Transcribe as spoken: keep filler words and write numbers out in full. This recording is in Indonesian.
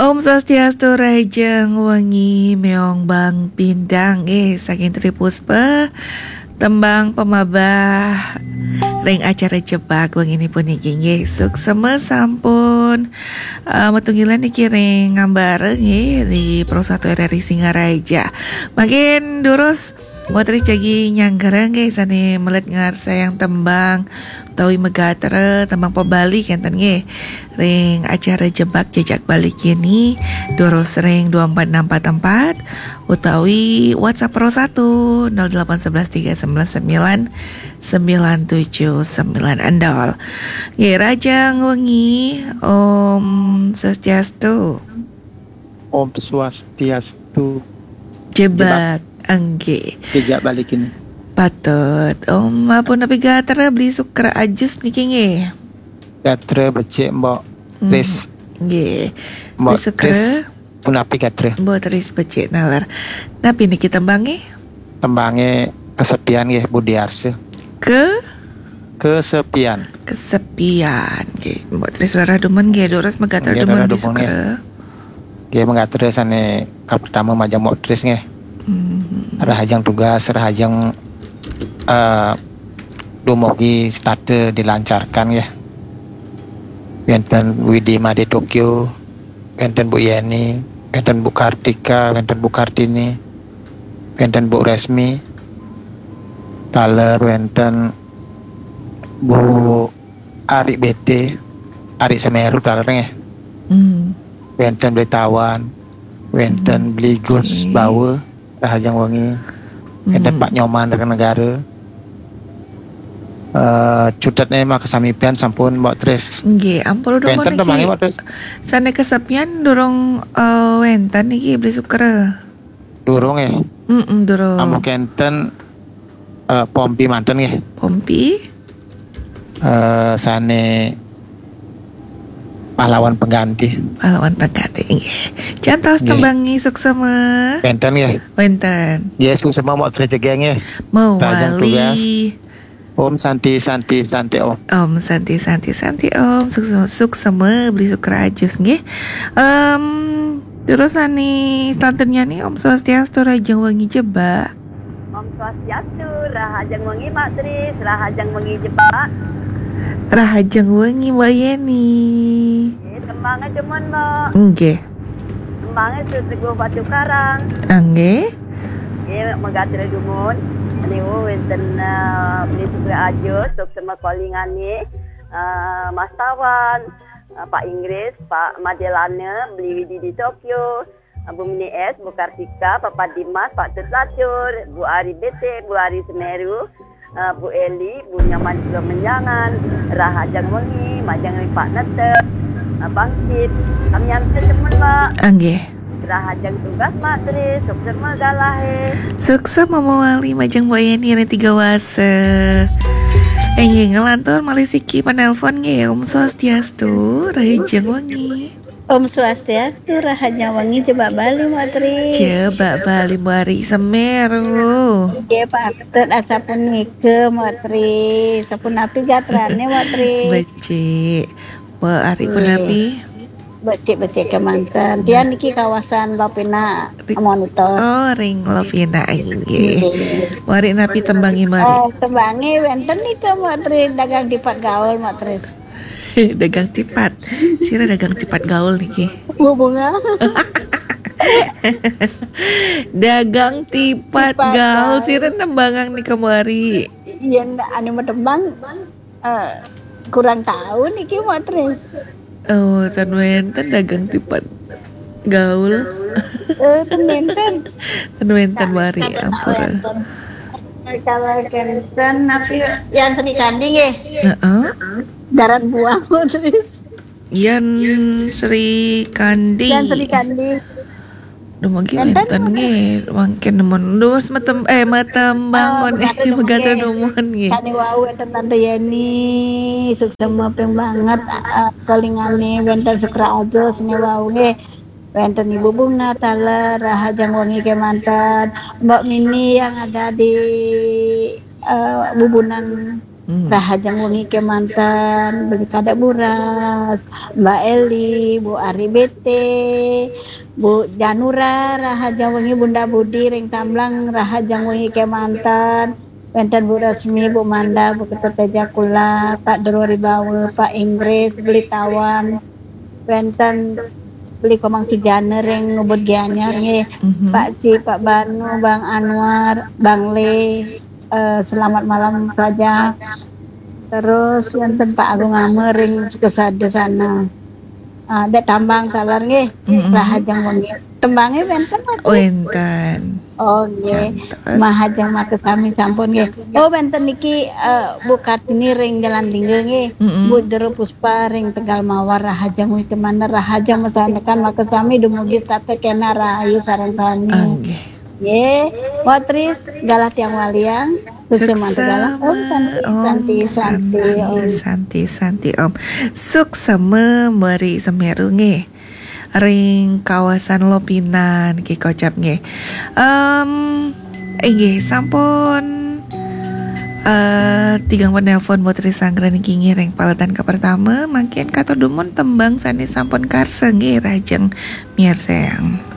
Om Swastiastu Rahajang Wangi Meong Bang Pindang eh saking Tripuspa tembang pemabah ring acara jebak wangi ini pun iki nggih suksema sampun uh, metunggilan iki ring ngambareng nggih di Pro satu R R I Singaraja. Makin durus Watris jagi nyanggareng nggih sane melet ngar sayang tembang utawi megatra tembang pebalik enten nggih ring acara jebak jejak balik ini durus ring dua empat enam empat empat utawi WhatsApp Pro satu nol delapan satu satu tiga sembilan sembilan sembilan tujuh sembilan endol. Nggih Rajang Wengi Om Swastiastu. Om Swastiastu. Jebak angge. Jejak balik ini. Patut. Om apa nabi gatra beli sukra ajus niki nggih. Gatra becik mbok Tris. Nggih. Mbok Sukra punapi gatra. Mbok Tris becik nalar. Napi niki tembange? Tembange kesepian nggih Budi Arse. Ke kesepian. Kesepian nggih. Mbok Tris lara demen nggih durus megatra demen di sukra. Nggih megatra sane ka pertama majang mbok Tris nggih. Hmm. Rahajang tugas, rahajang uh, dumugi starte dilancarkan ya. Wenten Widima di Tokyo, wenten Bu Yeni, wenten Bu Kartika, wenten Bu Kartini, wenten Bu Resmi, taler wenten Bu Ari B T, Ari Semeru taler ya. Hmm. Wenten Blitawan, wenten hmm. Bligus okay. Bawa. Rahajang Wangi, wenten hmm. Pak Nyoman dari negara. Uh, Cudatnya mah kesamipian sampun mbok Tris. Nggih, ampun udah wenten temangi mbok Tris. Sane kesepian durung uh, wenten iki beli sukra. Durung ya? Heeh, durung. Amu kenten uh, Pompi manten nggih. Pompi? Uh, sane pahlawan pengganti. Pahlawan pengganti nggih. Cantos tembangi suksema. Wenten ya. Wenten. Ya suksema mau trejegeng ya. Mewali. Om Santi Santi Santi Om. Om Santi Santi Santi Om suksema suksema beli sukra ajus nggih. Um, terus ani selanjutnya nih Om Swastiastu Rahajang Wangi jebak. Om Swastiastu Rahajang Wangi Mak Tris, Rahajang Wangi jebak. Rahajang Wangi Mbak Yeni. Tembangnya cuman Mbak. Nggih. Tembangnya Teguh Batu Karang. Nggih. Nggih megatra dumun. Niku wonten beli sukra ajus sok sama kolingane uh, Mas Tawan, uh, Pak Inggris, Pak Madelane, beli Widi di Tokyo, uh, Bu Mini S, Bu Kartika, Papa Dimas, Pak Tutlatur, Bu Ari B T, Bu Ari Semeru, uh, Bu Eli, Bu Nyaman juga menjangan, Rahajang Wangi, Majang Pak Nete, uh, Bangkit, kami yang teman Mbak. Nggih. Rahajang tugas Mak Tris, sukses magalahe. Sukses Mama Wali Majang Mbak Yeni ini tiga wase. Enggih ngelantur malisiki panelpon nggih Om Swastiastu Rahajang Wangi. Om Swastiastu Rahajang Wangi coba Bali Mak Tris. Coba Bali Bari Semeru. Nggih patut asapun ngike Mak Tris. Sapun api gatrane Mak Tris. Becik. Mbak Ari pun api. Becik-becik kemanten. Dia niki kawasan Lovina monitor. Oh, ring Lovina nggih. Wari napi tembangi mari. Oh, tembangi wenten niku Mak Tris dagang tipat gaul Mak Tris. Dagang tipat. Sira dagang tipat gaul niki. Bu bunga. Dagang tipat, tipat gaul sira tembangang nih kemari. Iya anu tembang uh, kurang tahu niki Mak Tris. Oh, tan wenten dagang tipat gaul. Eh, tan wenten. Tan wenten mari ampura. Kalau kenten napi yang seni kandi nggih. Heeh. Darat buang Tris. Yan Sri Kandi. Yan Sri Kandi. Dumagi wenten nggih, mangke nemen dus metem eh metem bangun eh megatra dumon nggih. Kani wau enten Tante Yeni, sukses mapeng banget kalingane wenten sukra aja sene wau nggih. Wenten Ibu Bunga taler Rahajang Wangi kemanten, Mbak Mini yang ada di uh, Bubunan Mm-mm. Rahajang wengi kemantan beli kada buras, Mbak Eli, Bu Ari Bete, Bu Janura, rahajang wengi Bunda Budi ring tamblang rahajang wengi kemantan. Wenten Bu Rasmi, Bu Manda, Bu Ketut Jakula, Pak Drori Bawe, Pak Inggris, beli tawan. Wenten beli komang tujana ring ngebut gianyar nge. Mhm. Pak Ci, Pak Banu, Bang Anwar, Bang Le, eh, selamat malam saja. Terus wonten Pak Agung Amering kesada sana. Ada tambang talar nggih, Mm-mm. rahajang wengi. Tembangnya wenten apa? Wenten. Oh nggih. Cantos. Mahajang makes kami sampun nggih. Oh wenten niki eh, Bu Kartini ring Jalan Tinggal nggih. Mm-mm. Bu Dero Puspa ring Tegal Mawar rahajang wi kemana rahajang mesanekan makes kami dumugi tate kena rahayu sareng kami. Oke. Ye, Watris galat yang waliang. Suksema galat. Om santi Om santi santi om. santi santi Om. Suksema meri Semeru nggih. Ring kawasan Lopinan ki kocap nggih. Em nggih sampun eh tigang penelpon Putri Sangren iki ngiring paletan ke pertama makin katur dumun tembang sani sampun karsa nggih rajeng miar sayang.